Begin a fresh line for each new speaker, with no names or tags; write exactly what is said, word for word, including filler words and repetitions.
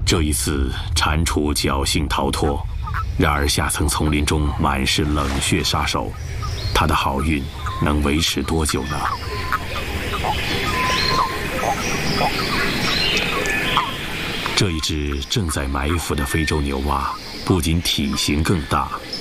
这一次，蟾蜍侥幸逃脱，然而下层丛林中满是冷血杀手，它的好运能维持多久呢？这一只正在埋伏的非洲牛蛙，不仅体型更大，